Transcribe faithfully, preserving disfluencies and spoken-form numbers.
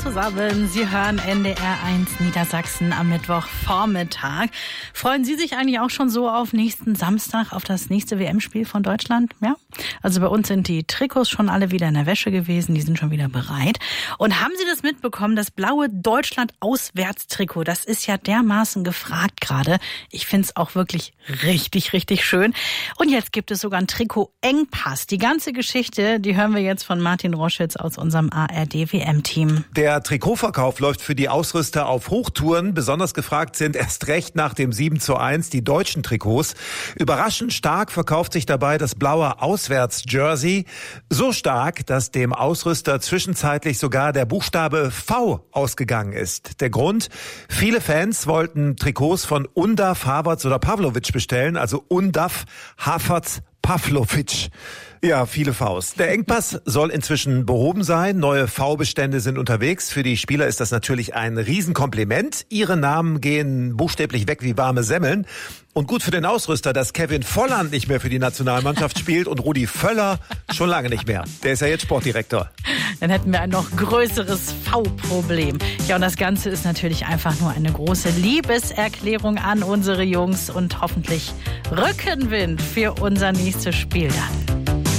zusammen. Sie hören N D R eins Niedersachsen am Mittwochvormittag. Freuen Sie sich eigentlich auch schon so auf nächsten Samstag, auf das nächste W M-Spiel von Deutschland? Ja? Also bei uns sind die Trikots schon alle wieder in der Wäsche gewesen. Die sind schon wieder bereit. Und haben Sie das mitbekommen? Das blaue Deutschland-Auswärtstrikot, das ist ja dermaßen gefragt gerade. Ich finde es auch wirklich richtig, richtig schön. Und jetzt gibt es sogar einen Trikot-Engpass. Die ganze Geschichte, die hören wir jetzt von Martin Roschitz aus unserem A R D-W M-Team. Der Trikotverkauf läuft für die Ausrüster auf Hochtouren. Besonders gefragt sind erst recht nach dem sieben zu eins die deutschen Trikots. Überraschend stark verkauft sich dabei das blaue Auswärts-Jersey. So stark, dass dem Ausrüster zwischenzeitlich sogar der Buchstabe V ausgegangen ist. Der Grund? Viele Fans wollten Trikots von Undav, Havertz oder Pavlovic bestellen, also Undav, Havertz, Pavlovic. Ja, viele Vs. Der Engpass soll inzwischen behoben sein. Neue V-Bestände sind unterwegs. Für die Spieler ist das natürlich ein Riesenkompliment. Ihre Namen gehen buchstäblich weg wie warme Semmeln. Und gut für den Ausrüster, dass Kevin Volland nicht mehr für die Nationalmannschaft spielt und Rudi Völler schon lange nicht mehr. Der ist ja jetzt Sportdirektor. Dann hätten wir ein noch größeres V-Problem. Ja, und das Ganze ist natürlich einfach nur eine große Liebeserklärung an unsere Jungs und hoffentlich Rückenwind für unser nächstes Spiel dann.